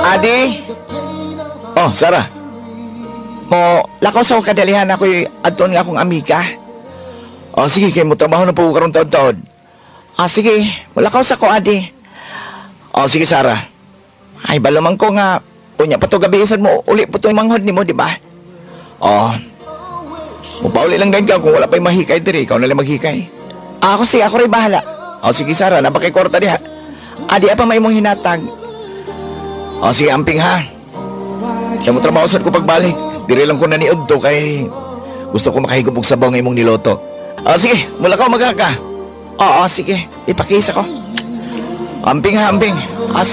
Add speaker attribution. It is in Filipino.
Speaker 1: Adi? Oh, Sarah. Mo, lakaw sa kadalihan ako'y adton nga akong amiga. Oh, sige, kayo mo trabaho na po karong taon-taon. Ah, sige, malakaw sa ko, Adi. Oh, sige, Sarah. Ay, balamang ko nga, unya pa to gabiisan mo, uli po to yung manghod ni mo, di ba? Oh, upauli lang din ka kung wala pa'y mahikay diri, ikaw nalang maghikay. Ah, ako sige, ako rin bahala. Oh, sige, Sarah, napakay kwarta diha. Adi, apa may mong hinatag? Oh, sige, amping ha. Kaya mo trabaho sa ko pagbalik. Diri lang ko na niod to kay gusto ko makahigop og sabaw nga imong niloto. Oh, sige, mula ka magaka. Oo, sige, ipakisa ko. Amping ha, amping. Ah, sige.